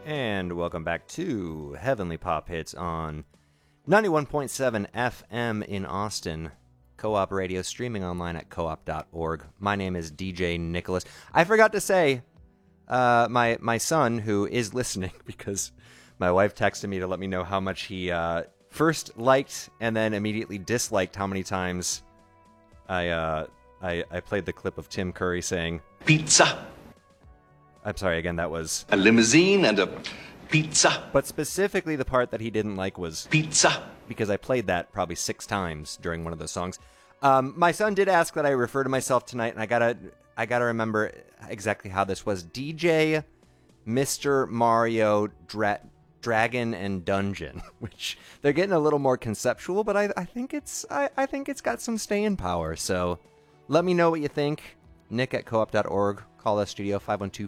And welcome back to Heavenly Pop Hits on 91.7 FM in Austin. Co-op radio streaming online at coop.org. My name is DJ Nicholas. I forgot to say, my son, who is listening, because my wife texted me to let me know how much he first liked and then immediately disliked how many times I played the clip of Tim Curry saying, "Pizza." I'm sorry, again, that was... A limousine and a pizza. But specifically the part that he didn't like was... Pizza. Because I played that probably 6 times during one of those songs. My son did ask that I refer to myself tonight, and I gotta remember exactly how this was. DJ Mr. Mario Dragon and Dungeon, which they're getting a little more conceptual, but I think it's got some staying power. So let me know what you think. Nick at coop.org. Call us studio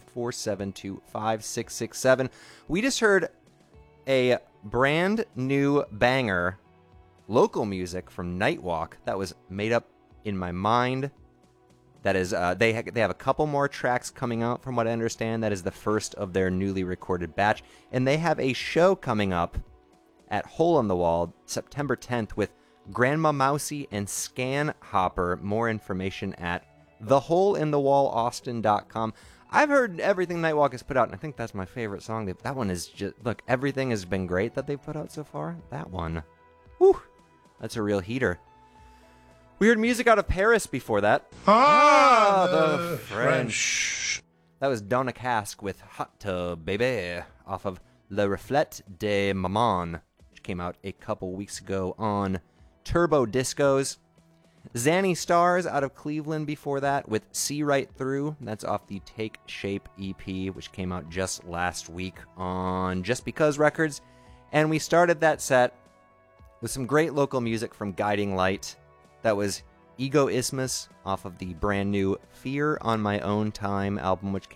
512-472-5667. We just heard a brand new banger, local music from Nightwalk that was made up in my mind. That is, they have a couple more tracks coming out, from what I understand. That is the first of their newly recorded batch, and they have a show coming up at Hole in the Wall September 10th with Grandma Mousy and Scan Hopper. More information at theholeinthewallaustin.com. I've heard everything Nightwalk has put out, and I think that's my favorite song. That one is just... Look, everything has been great that they've put out so far. That one, whew, that's a real heater. We heard music out of Paris before that. The French. That was Donna Cask with Hot Tub Baby off of Le Reflet de Maman, which came out a couple weeks ago on Turbo Discos. Zanny Stars out of Cleveland before that with See Right Through. That's off the Take Shape EP, which came out just last week on Just Because Records. And we started that set with some great local music from Guiding Light. That was Egoismus off of the brand new Fear on My Own Time album, which